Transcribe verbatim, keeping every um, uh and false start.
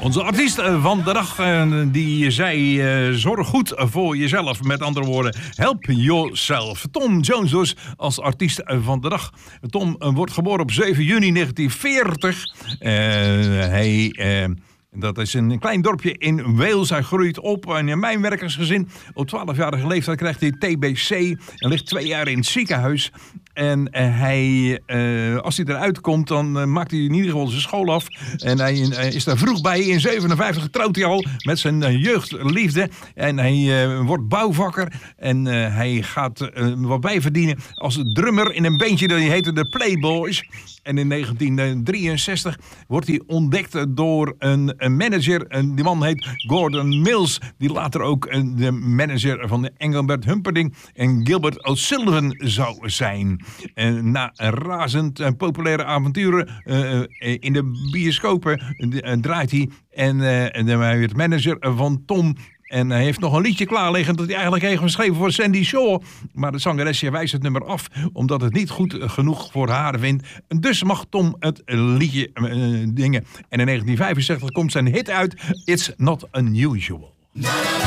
Onze artiest van de dag, die zei, uh, zorg goed voor jezelf. Met andere woorden, help yourself. Tom Jones dus als artiest van de dag. Tom uh, wordt geboren op zeven juni negentien veertig. Uh, hij... Uh, Dat is een klein dorpje in Wales. Hij groeit op in een mijnwerkersgezin. Op twaalfjarige leeftijd krijgt hij T B C en ligt twee jaar in het ziekenhuis. En uh, hij, uh, als hij eruit komt, dan uh, maakt hij in ieder geval zijn school af. En hij uh, is daar vroeg bij. In zevenenvijftig trouwt hij al met zijn uh, jeugdliefde. En hij uh, wordt bouwvakker. En uh, hij gaat uh, wat bijverdienen als drummer in een bandje dat heette de Playboys. En in negentien drieënzestig wordt hij ontdekt door een, een manager. En die man heet Gordon Mills. Die later ook uh, de manager van Engelbert Humperdinck en Gilbert O'Sullivan zou zijn. En na razend uh, populaire avonturen uh, in de bioscopen uh, draait hij. En, uh, en hij werd manager van Tom. En hij heeft nog een liedje klaar liggen dat hij eigenlijk heeft geschreven voor Sandy Shaw. Maar de zangeresje wijst het nummer af, omdat het niet goed genoeg voor haar vindt. Dus mag Tom het liedje uh, dingen. En in negentien vijfenzestig komt zijn hit uit, It's Not Unusual.